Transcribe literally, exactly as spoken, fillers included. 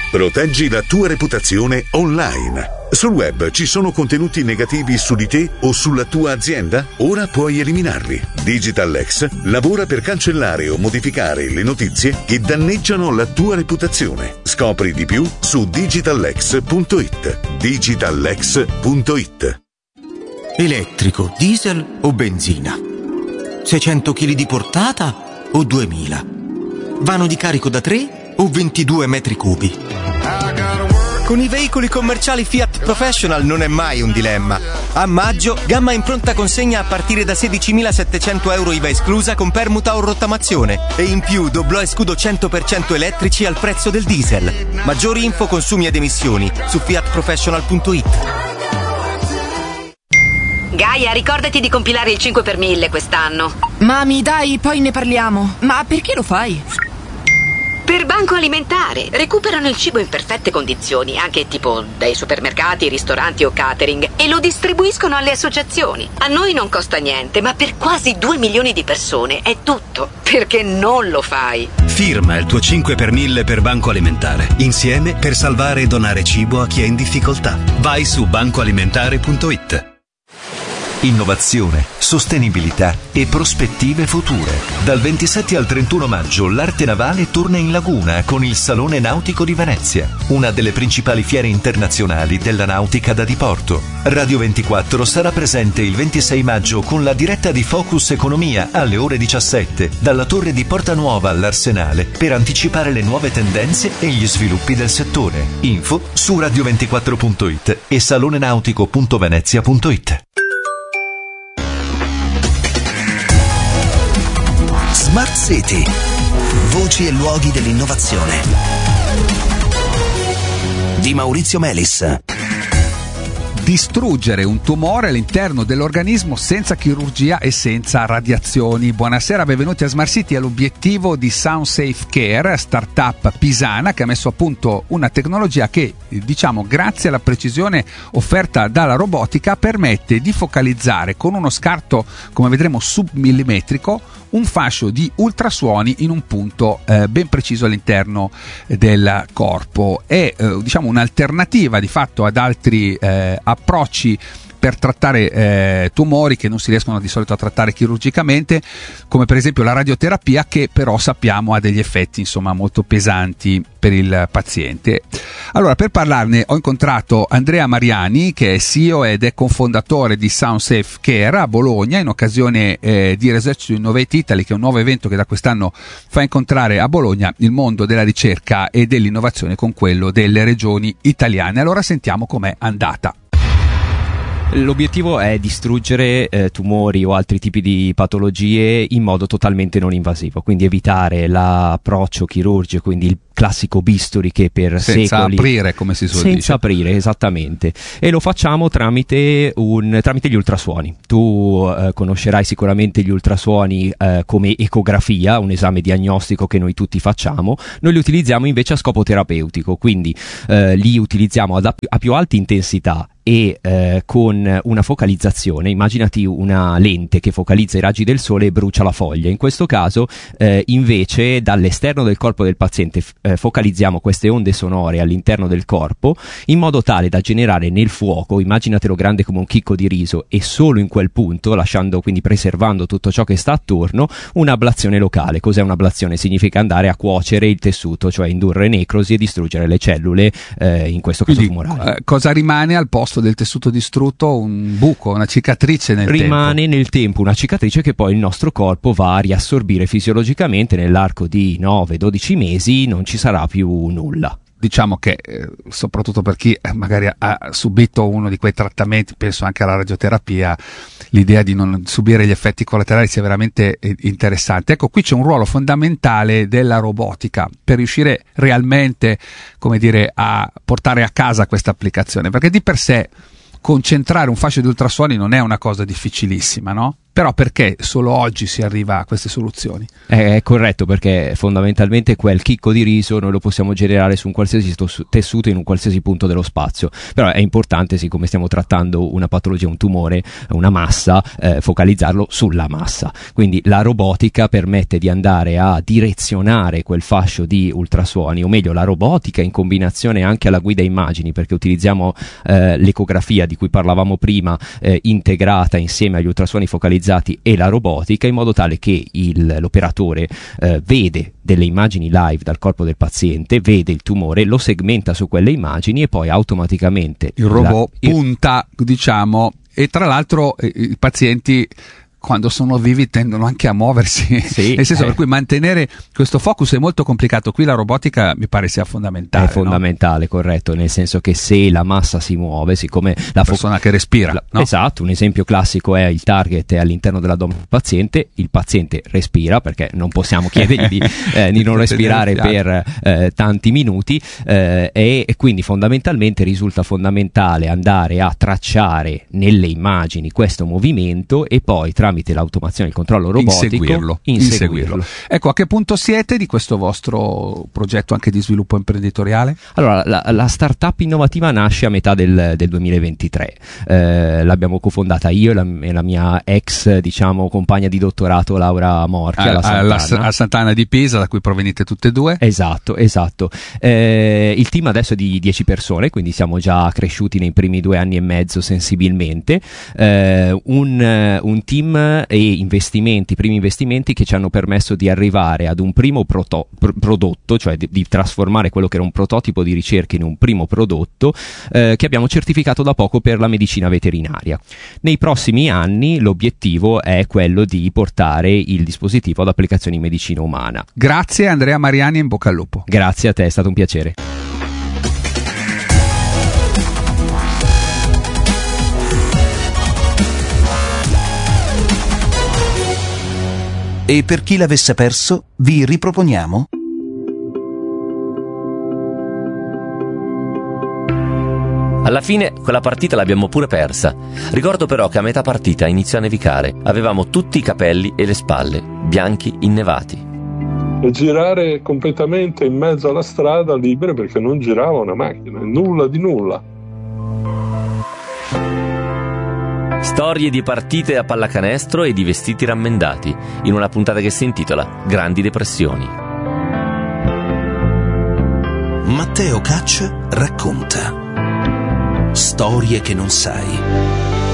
Proteggi la tua reputazione online. Sul web ci sono contenuti negativi su di te o sulla tua azienda? Ora puoi eliminarli. DigitalX lavora per cancellare o modificare le notizie che danneggiano la tua reputazione. Scopri di più su digitalx punto it. digitalx punto it. Elettrico, diesel o benzina? seicento chili di portata o duemila? Vano di carico da tre o ventidue metri cubi? Con i veicoli commerciali Fiat Professional non è mai un dilemma. A maggio, gamma in pronta consegna a partire da sedicimilasettecento euro I V A esclusa con permuta o rottamazione. E in più doblò e scudo cento per cento elettrici al prezzo del diesel. Maggiori info, consumi ed emissioni su fiat professional punto it. Gaia, ricordati di compilare il cinque per mille quest'anno. Mami, dai, poi ne parliamo. Ma perché lo fai? Per Banco Alimentare. Recuperano il cibo in perfette condizioni, anche tipo dai supermercati, ristoranti o catering, e lo distribuiscono alle associazioni. A noi non costa niente, ma per quasi due milioni di persone è tutto. Perché non lo fai? Firma il tuo cinque per mille per Banco Alimentare. Insieme per salvare e donare cibo a chi è in difficoltà. Vai su banco alimentare punto it. Innovazione, sostenibilità e prospettive future. Dal ventisette al trentuno maggio l'arte navale torna in laguna con il Salone Nautico di Venezia, una delle principali fiere internazionali della nautica da diporto. Radio ventiquattro sarà presente il ventisei maggio con la diretta di Focus Economia alle ore diciassette dalla torre di Porta Nuova all'Arsenale per anticipare le nuove tendenze e gli sviluppi del settore. Info su radio ventiquattro punto it e salonenautico punto venezia punto it. Smart City. Voci e luoghi dell'innovazione. Di Maurizio Melis. Distruggere un tumore all'interno dell'organismo senza chirurgia e senza radiazioni. Buonasera, benvenuti a Smart City. È l'obiettivo di SoundSafe Care, startup pisana che ha messo a punto una tecnologia che, diciamo, grazie alla precisione offerta dalla robotica, permette di focalizzare con uno scarto, come vedremo, submillimetrico, un fascio di ultrasuoni in un punto eh, ben preciso all'interno del corpo. È eh, diciamo un'alternativa di fatto ad altri eh, approcci per trattare eh, tumori che non si riescono di solito a trattare chirurgicamente, come per esempio la radioterapia, che però sappiamo ha degli effetti insomma molto pesanti per il paziente. Allora, per parlarne ho incontrato Andrea Mariani, che è C E O ed è cofondatore di SoundSafe Care a Bologna, in occasione eh, di Research to Innovate Italy, che è un nuovo evento che da quest'anno fa incontrare a Bologna il mondo della ricerca e dell'innovazione con quello delle regioni italiane. Allora sentiamo com'è andata. L'obiettivo è distruggere eh, tumori o altri tipi di patologie in modo totalmente non invasivo, quindi evitare l'approccio chirurgico, quindi il classico bisturi che per senza secoli aprire, come si suol senza dice. aprire, esattamente, e lo facciamo tramite un tramite gli ultrasuoni. Tu eh, conoscerai sicuramente gli ultrasuoni eh, come ecografia, un esame diagnostico che noi tutti facciamo. Noi li utilizziamo invece a scopo terapeutico, quindi eh, li utilizziamo ad, a più alta intensità e eh, con una focalizzazione. Immaginati una lente che focalizza i raggi del sole e brucia la foglia. In questo caso eh, invece dall'esterno del corpo del paziente eh, focalizziamo queste onde sonore all'interno del corpo in modo tale da generare nel fuoco, immaginatelo grande come un chicco di riso, e solo in quel punto, lasciando quindi preservando tutto ciò che sta attorno, un'ablazione locale. Cos'è un'ablazione? Significa andare a cuocere il tessuto, cioè indurre necrosi e distruggere le cellule, eh, in questo caso quindi, tumorali. Eh, cosa rimane al posto del tessuto distrutto? Un buco, una cicatrice nel rimane tempo. nel tempo una cicatrice che poi il nostro corpo va a riassorbire fisiologicamente. Nell'arco di nove dodici mesi non ci sarà più nulla. Diciamo che eh, soprattutto per chi eh, magari ha, ha subito uno di quei trattamenti, penso anche alla radioterapia, l'idea di non subire gli effetti collaterali sia veramente eh, interessante. Ecco, qui c'è un ruolo fondamentale della robotica per riuscire realmente, come dire, a portare a casa questa applicazione, perché di per sé concentrare un fascio di ultrasuoni non è una cosa difficilissima, no? Però perché solo oggi si arriva a queste soluzioni? È, è corretto, perché fondamentalmente quel chicco di riso noi lo possiamo generare su un qualsiasi tessuto in un qualsiasi punto dello spazio. Però è importante, siccome stiamo trattando una patologia, un tumore, una massa, eh, focalizzarlo sulla massa. Quindi la robotica permette di andare a direzionare quel fascio di ultrasuoni, o meglio la robotica in combinazione anche alla guida immagini, perché utilizziamo eh, l'ecografia di cui parlavamo prima, eh, integrata insieme agli ultrasuoni focalizzati e la robotica, in modo tale che il, l'operatore eh, vede delle immagini live dal corpo del paziente, vede il tumore, lo segmenta su quelle immagini e poi automaticamente il robot la, il... punta, diciamo, e tra l'altro eh, i pazienti quando sono vivi tendono anche a muoversi, sì, nel senso, eh. per cui mantenere questo focus è molto complicato. Qui la robotica mi pare sia fondamentale. È fondamentale, no? Corretto, nel senso che se la massa si muove, siccome la persona fo- che respira, la, no? Esatto, un esempio classico è il target è all'interno dell'addome del paziente, il paziente respira, perché non possiamo chiedergli di, eh, di non respirare per eh, tanti minuti, eh, e, e quindi fondamentalmente risulta fondamentale andare a tracciare nelle immagini questo movimento e poi tra tramite l'automazione e il controllo robotico inseguirlo, inseguirlo. inseguirlo. Ecco, a che punto siete di questo vostro progetto anche di sviluppo imprenditoriale? Allora, la, la startup innovativa nasce a metà del, del duemilaventitré, eh, l'abbiamo cofondata io e la, e la mia ex, diciamo, compagna di dottorato Laura Morchi a, alla Sant'Anna. a Sant'Anna di Pisa, da cui provenite tutte e due. Esatto, esatto. Eh, il team adesso è di dieci persone, quindi siamo già cresciuti nei primi due anni e mezzo sensibilmente, eh, un, un team e investimenti, primi investimenti che ci hanno permesso di arrivare ad un primo proto- pr- prodotto, cioè di, di trasformare quello che era un prototipo di ricerca in un primo prodotto, eh, che abbiamo certificato da poco per la medicina veterinaria. Nei prossimi anni l'obiettivo è quello di portare il dispositivo ad applicazioni in medicina umana. Grazie Andrea Mariani, in bocca al lupo. Grazie a te, è stato un piacere. E per chi l'avesse perso, vi riproponiamo Alla fine quella partita l'abbiamo pure persa. Ricordo però che a metà partita iniziò a nevicare. Avevamo tutti i capelli e le spalle bianchi innevati. E girare completamente in mezzo alla strada libere, perché non girava una macchina, nulla di nulla. Storie di partite a pallacanestro e di vestiti rammendati, in una puntata che si intitola Grandi Depressioni. Matteo Caccia racconta storie che non sai.